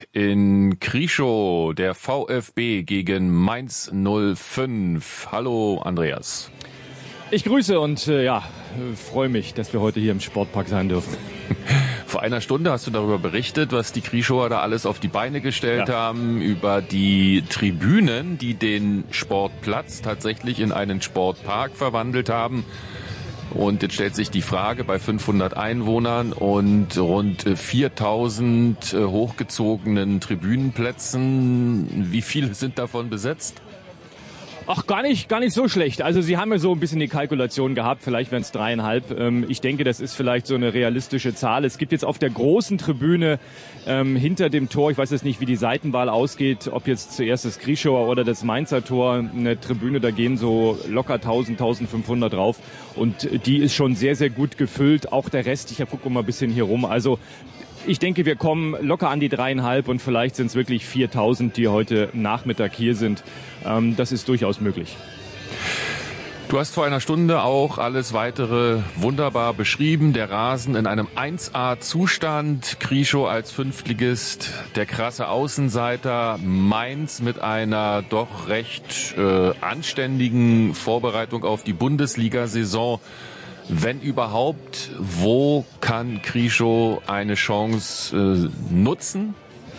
in Krieschow, der VfB gegen Mainz 05. Hallo Andreas. Ich grüße und freue mich, dass wir heute hier im Sportpark sein dürfen. Vor einer Stunde hast du darüber berichtet, was die Krieschower da alles auf die Beine gestellt haben, über die Tribünen, die den Sportplatz tatsächlich in einen Sportpark verwandelt haben. Und jetzt stellt sich die Frage, bei 500 Einwohnern und rund 4000 hochgezogenen Tribünenplätzen, wie viele sind davon besetzt? Ach, gar nicht so schlecht. Also Sie haben ja so ein bisschen die Kalkulation gehabt, vielleicht wären es 3,5. Ich denke, das ist vielleicht so eine realistische Zahl. Es gibt jetzt auf der großen Tribüne hinter dem Tor, ich weiß jetzt nicht, wie die Seitenwahl ausgeht, ob jetzt zuerst das Krieschower oder das Mainzer Tor, eine Tribüne, da gehen so locker 1000, 1500 drauf. Und die ist schon sehr, sehr gut gefüllt. Auch der Rest, ich gucke mal ein bisschen hier rum. Also ich denke, wir kommen locker an die 3,5 und vielleicht sind es wirklich 4000, die heute Nachmittag hier sind. Das ist durchaus möglich. Du hast vor einer Stunde auch alles Weitere wunderbar beschrieben. Der Rasen in einem 1A-Zustand, Krieschow als Fünftligist, der krasse Außenseiter, Mainz mit einer doch recht anständigen Vorbereitung auf die Bundesliga-Saison. Wenn überhaupt, wo kann Krieschow eine Chance nutzen?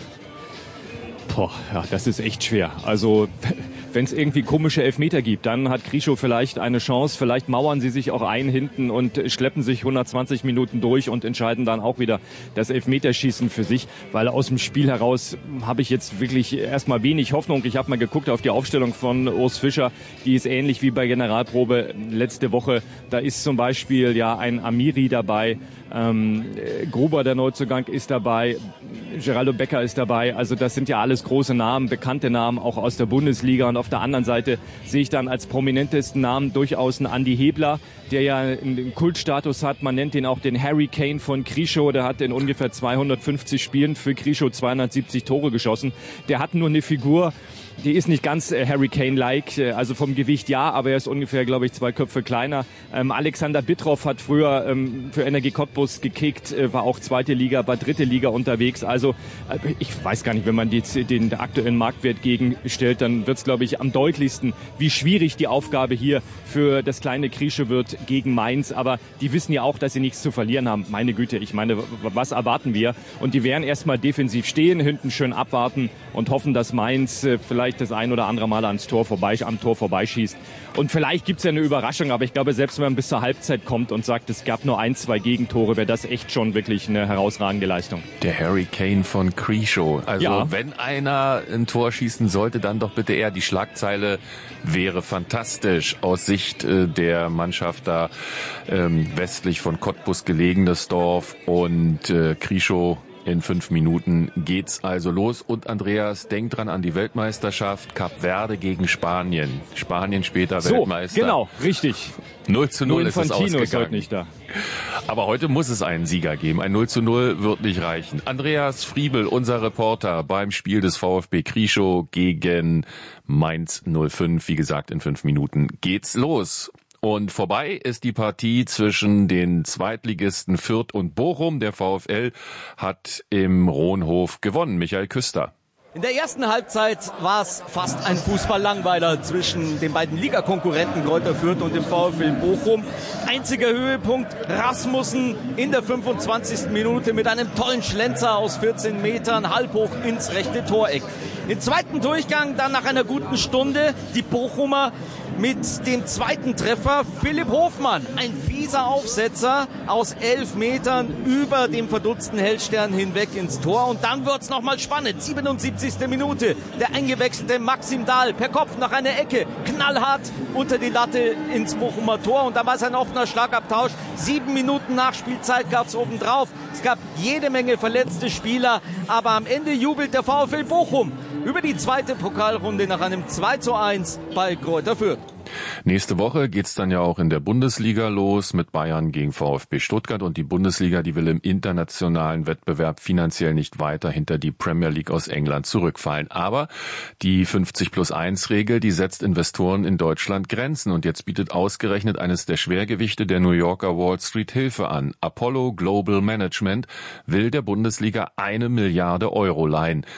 Das ist echt schwer. Also wenn es irgendwie komische Elfmeter gibt, dann hat Krieschow vielleicht eine Chance. Vielleicht mauern sie sich auch ein hinten und schleppen sich 120 Minuten durch und entscheiden dann auch wieder das Elfmeterschießen für sich. Weil aus dem Spiel heraus habe ich jetzt wirklich erstmal wenig Hoffnung. Ich habe mal geguckt auf die Aufstellung von Urs Fischer. Die ist ähnlich wie bei Generalprobe letzte Woche. Da ist zum Beispiel ein Amiri dabei. Gruber, der Neuzugang, ist dabei. Geraldo Becker ist dabei. Also das sind ja alles große Namen, bekannte Namen, auch aus der Bundesliga. Und auf der anderen Seite sehe ich dann als prominentesten Namen durchaus einen Andi Hebler, der ja einen Kultstatus hat. Man nennt ihn auch den Harry Kane von Krieschow. Der hat in ungefähr 250 Spielen für Krieschow 270 Tore geschossen. Der hat nur eine Figur, die ist nicht ganz Harry Kane-like, also vom Gewicht ja, aber er ist ungefähr, glaube ich, 2 Köpfe kleiner. Alexander Bittroff hat früher für Energie Cottbus gekickt, war auch zweite Liga, war dritte Liga unterwegs. Also ich weiß gar nicht, wenn man den aktuellen Marktwert gegenstellt, dann wird es, glaube ich, am deutlichsten, wie schwierig die Aufgabe hier für das kleine Krieschow wird gegen Mainz. Aber die wissen ja auch, dass sie nichts zu verlieren haben. Meine Güte, ich meine, was erwarten wir? Und die werden erstmal defensiv stehen, hinten schön abwarten und hoffen, dass Mainz vielleicht das ein oder andere Mal am Tor vorbeischießt. Und vielleicht gibt's ja eine Überraschung, aber ich glaube, selbst wenn man bis zur Halbzeit kommt und sagt, es gab nur 1, 2 Gegentore, wäre das echt schon wirklich eine herausragende Leistung. Der Harry Kane von Krieschow. Also wenn einer ein Tor schießen sollte, dann doch bitte er. Die Schlagzeile wäre fantastisch aus Sicht der Mannschaft da westlich von Cottbus gelegen, das Dorf, und Krieschow. In 5 Minuten geht's also los. Und Andreas, denk dran an die Weltmeisterschaft. Kap Verde gegen Spanien. Spanien später Weltmeister. Genau, richtig. 0:0 ist es ausgegangen. Ist heute nicht da. Aber heute muss es einen Sieger geben. Ein 0:0 wird nicht reichen. Andreas Friebel, unser Reporter beim Spiel des VfB Krieschow gegen Mainz 05. Wie gesagt, in 5 Minuten geht's los. Und vorbei ist die Partie zwischen den Zweitligisten Fürth und Bochum. Der VfL hat im Rohnhof gewonnen. Michael Küster. In der ersten Halbzeit war es fast ein Fußballlangweiler zwischen den beiden Ligakonkurrenten Greuther Fürth und dem VfL Bochum. Einziger Höhepunkt, Rasmussen in der 25. Minute mit einem tollen Schlenzer aus 14 Metern halbhoch ins rechte Toreck. Im zweiten Durchgang, dann nach einer guten Stunde, die Bochumer mit dem zweiten Treffer. Philipp Hofmann, ein fieser Aufsetzer aus 11 Metern über dem verdutzten Hellstern hinweg ins Tor. Und dann wird's nochmal spannend. 77. Minute. Der eingewechselte Maxim Dahl per Kopf nach einer Ecke. Knallhart unter die Latte ins Bochumer Tor. Und da war es ein offener Schlagabtausch. 7 Minuten Nachspielzeit gab's obendrauf. Es gab jede Menge verletzte Spieler. Aber am Ende jubelt der VfL Bochum über die zweite Pokalrunde nach einem 2:1 bei Greuther Fürth. Nächste Woche geht's dann ja auch in der Bundesliga los mit Bayern gegen VfB Stuttgart, und die Bundesliga, die will im internationalen Wettbewerb finanziell nicht weiter hinter die Premier League aus England zurückfallen. Aber die 50+1-Regel, die setzt Investoren in Deutschland Grenzen, und jetzt bietet ausgerechnet eines der Schwergewichte der New Yorker Wall Street Hilfe an. Apollo Global Management will der Bundesliga 1 Milliarde Euro leihen.